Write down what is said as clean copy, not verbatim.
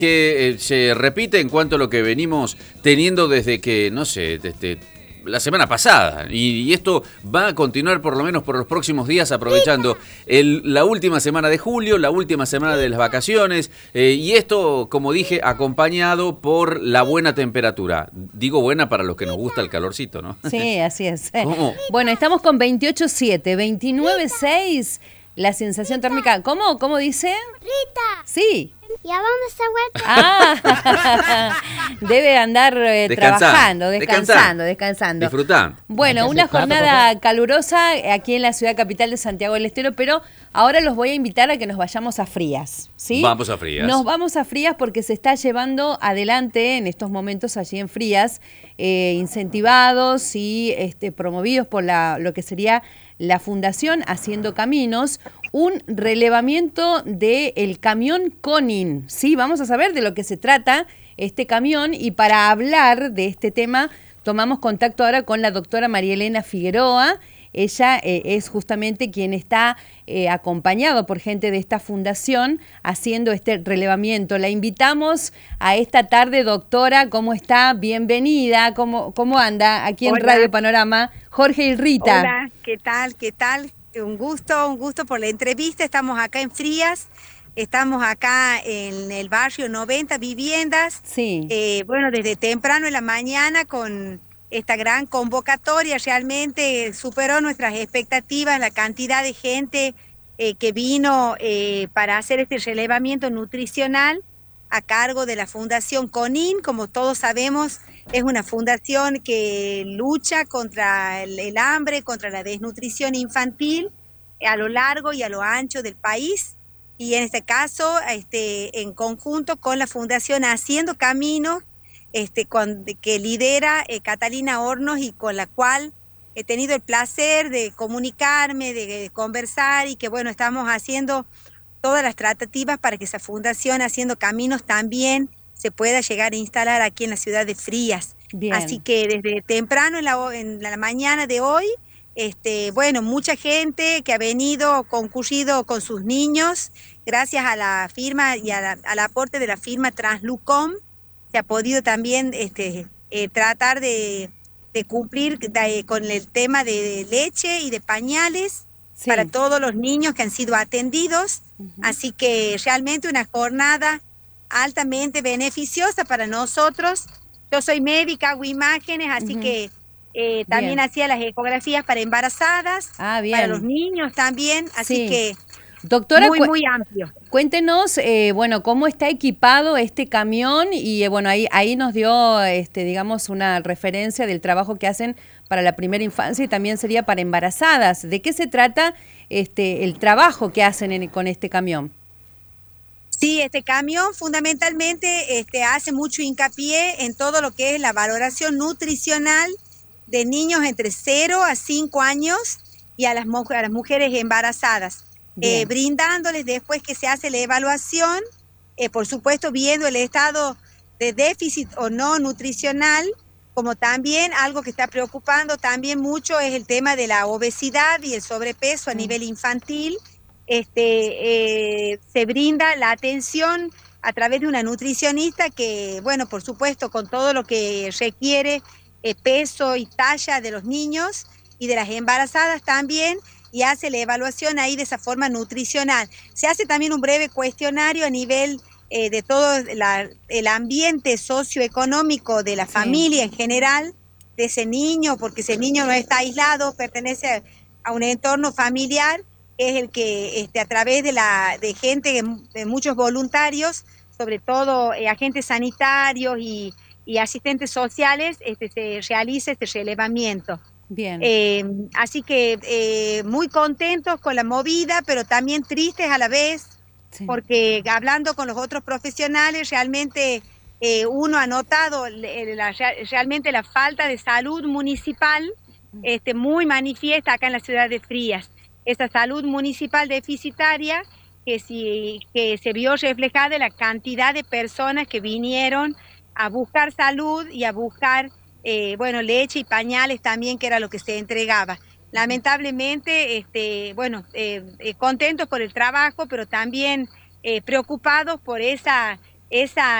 que se repite en cuanto a lo que venimos teniendo desde que, no sé, desde la semana pasada. Y esto va a continuar por lo menos por los próximos días, aprovechando la última semana de julio, la última semana de las vacaciones. Y esto, como dije, acompañado por la buena temperatura. Digo buena para los que nos gusta el calorcito, ¿no? Sí, así es. ¿Cómo? Bueno, estamos con 28.7, 29.6. La sensación térmica, ¿cómo dice? Rita, Sí. ya vamos a vuelta. Ah, debe andar trabajando, descansando. Disfrutando. Bueno, una jornada calurosa aquí en la ciudad capital de Santiago del Estero, pero ahora los voy a invitar a que nos vayamos a Frías, ¿sí? Vamos a Frías. Nos vamos a Frías porque se está llevando adelante en estos momentos allí en Frías, incentivados y promovidos por lo que sería la Fundación Haciendo Caminos, un relevamiento del camión Conin. Sí, vamos a saber de lo que se trata este camión y para hablar de este tema tomamos contacto ahora con la doctora María Elena Figueroa. Ella es justamente quien está acompañado por gente de esta fundación haciendo este relevamiento. La invitamos a esta tarde, doctora. ¿Cómo está? Bienvenida. ¿Cómo anda aquí en Hola. Radio Panorama? Jorge y Rita. Hola, ¿qué tal? ¿Qué tal? Un gusto por la entrevista. Estamos acá en Frías, estamos acá en el barrio 90 Viviendas. Sí. Bueno, desde temprano en la mañana con esta gran convocatoria, realmente superó nuestras expectativas, la cantidad de gente que vino para hacer este relevamiento nutricional a cargo de la Fundación CONIN. Como todos sabemos, es una fundación que lucha contra el hambre, contra la desnutrición infantil a lo largo y a lo ancho del país. Y en este caso, en conjunto con la Fundación Haciendo Caminos, que lidera Catalina Hornos y con la cual he tenido el placer de comunicarme, de conversar y que bueno, estamos haciendo todas las tratativas para que esa Fundación Haciendo Caminos también se pueda llegar a instalar aquí en la ciudad de Frías. Bien. Así que desde temprano en la mañana de hoy, bueno, mucha gente que ha concurrido con sus niños, gracias a la firma y al aporte de la firma Translucom, se ha podido también tratar de cumplir con el tema de leche y de pañales. Sí. Para todos los niños que han sido atendidos. Así que realmente una jornada altamente beneficiosa para nosotros. Yo soy médica, hago imágenes, así que también hacía las ecografías para embarazadas, para los niños también, así que doctora, muy amplio. Cuéntenos, bueno, cómo está equipado este camión y bueno, ahí nos dio, digamos, una referencia del trabajo que hacen para la primera infancia y también sería para embarazadas. ¿De qué se trata el trabajo que hacen con este camión? Sí, este camión fundamentalmente hace mucho hincapié en todo lo que es la valoración nutricional de niños entre 0 a 5 años y a las mujeres embarazadas. Brindándoles después que se hace la evaluación, por supuesto viendo el estado de déficit o no nutricional, como también algo que está preocupando también mucho es el tema de la obesidad y el sobrepeso a nivel infantil. Se brinda la atención a través de una nutricionista que, bueno, por supuesto, con todo lo que requiere peso y talla de los niños y de las embarazadas también, y hace la evaluación ahí de esa forma nutricional. Se hace también un breve cuestionario a nivel de todo el ambiente socioeconómico de la familia en general, de ese niño, porque ese niño no está aislado, pertenece a un entorno familiar, que es el que a través de gente, de muchos voluntarios, sobre todo agentes sanitarios y asistentes sociales, se realiza este relevamiento. Bien. Así que muy contentos con la movida, pero también tristes a la vez, porque hablando con los otros profesionales, realmente uno ha notado realmente la falta de salud municipal muy manifiesta acá en la ciudad de Frías. Esa salud municipal deficitaria que se vio reflejada en la cantidad de personas que vinieron a buscar salud y a buscar leche y pañales también, que era lo que se entregaba. Lamentablemente, contentos por el trabajo, pero también preocupados por esa esa